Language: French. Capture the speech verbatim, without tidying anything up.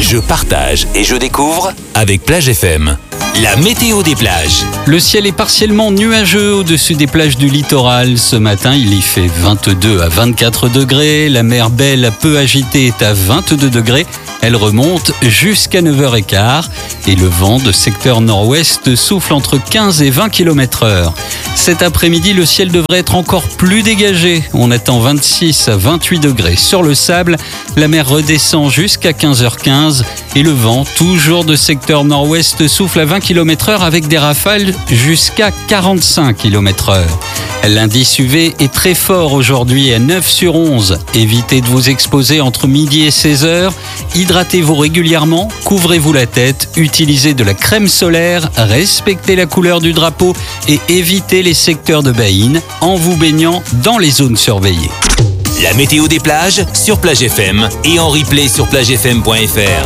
Je partage et je découvre avec Plage F M. La météo des plages. Le ciel est partiellement nuageux au-dessus des plages du littoral. Ce matin, il y fait vingt-deux à vingt-quatre degrés. La mer Belle, peu agitée, est à vingt-deux degrés. Elle remonte jusqu'à neuf heures quinze et le vent de secteur nord-ouest souffle entre quinze et vingt kilomètres heure. Cet après-midi, le ciel devrait être encore plus dégagé. On attend vingt-six à vingt-huit degrés sur le sable. La mer redescend jusqu'à quinze heures quinze et le vent, toujours de secteur nord-ouest, souffle à vingt kilomètres heure avec des rafales jusqu'à quarante-cinq kilomètres heure. L'indice U V est très fort aujourd'hui à neuf sur onze. Évitez de vous exposer entre midi et seize heures. Hydratez-vous régulièrement, couvrez-vous la tête, utilisez de la crème solaire, respectez la couleur du drapeau et évitez les secteurs de baïnes en vous baignant dans les zones surveillées. La météo des plages sur Plage F M et en replay sur plage f m point f r.